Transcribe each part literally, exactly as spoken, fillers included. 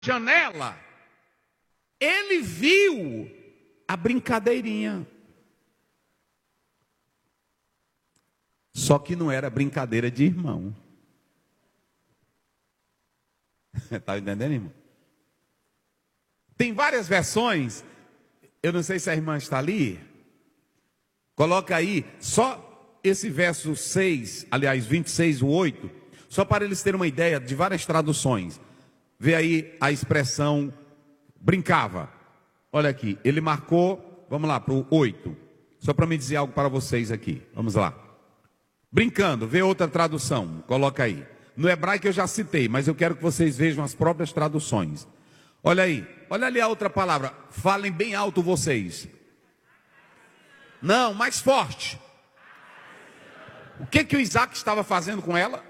janela, ele viu a brincadeirinha. Só que não era brincadeira de irmão. Está entendendo, irmão? Tem várias versões. Eu não sei se a irmã está ali. Coloca aí só esse verso seis, aliás, vinte e seis, o oito, só para eles terem uma ideia de várias traduções. Vê aí a expressão brincava. Olha aqui, ele marcou, vamos lá, para o oito. Só para me dizer algo para vocês aqui. Vamos lá. Brincando, vê outra tradução, coloca aí. No hebraico eu já citei, mas eu quero que vocês vejam as próprias traduções. Olha aí, olha ali a outra palavra. Falem bem alto vocês. Não, mais forte. O que que o Isaac estava fazendo com ela?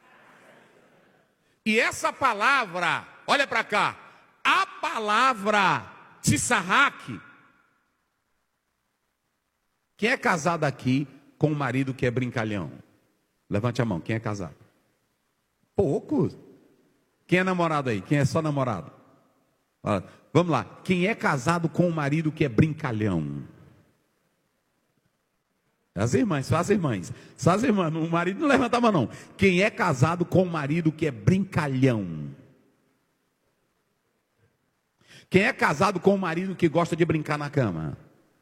E essa palavra, olha para cá, a palavra tsarraque. Quem é casado aqui com um marido que é brincalhão? Levante a mão, quem é casado? Poucos. Quem é namorado aí? Quem é só namorado? Olha, vamos lá, quem é casado com um marido que é brincalhão? As irmãs, só as irmãs. Só as irmãs, o marido não levanta a mão não. Quem é casado com um marido que é brincalhão? Quem é casado com um marido que gosta de brincar na cama?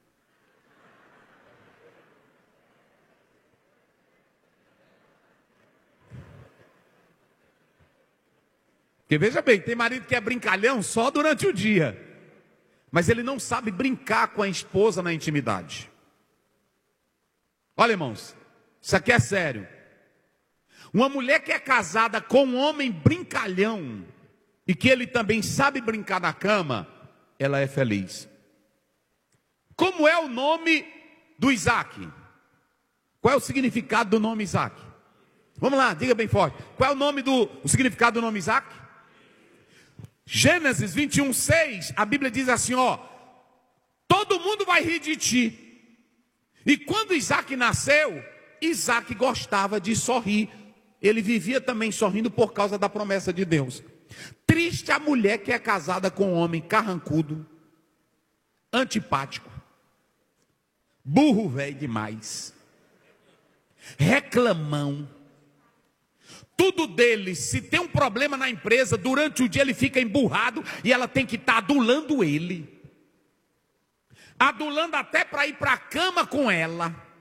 Porque veja bem, tem marido que é brincalhão só durante o dia, mas ele não sabe brincar com a esposa na intimidade. Olha, irmãos, isso aqui é sério. Uma mulher que é casada com um homem brincalhão e que ele também sabe brincar na cama, ela é feliz. Como é o nome do Isaac? Qual é o significado do nome Isaac? Vamos lá, diga bem forte. Qual é o nome do, o significado do nome Isaac? Gênesis vinte e um, seis, a Bíblia diz assim, ó: todo mundo vai rir de ti. E quando Isaac nasceu, Isaac gostava de sorrir. Ele vivia também sorrindo por causa da promessa de Deus. Triste a mulher que é casada com um homem carrancudo, antipático, burro velho demais, reclamão. Tudo dele, se tem um problema na empresa, durante o dia ele fica emburrado e ela tem que estar adulando ele. Adulando até para ir para a cama com ela.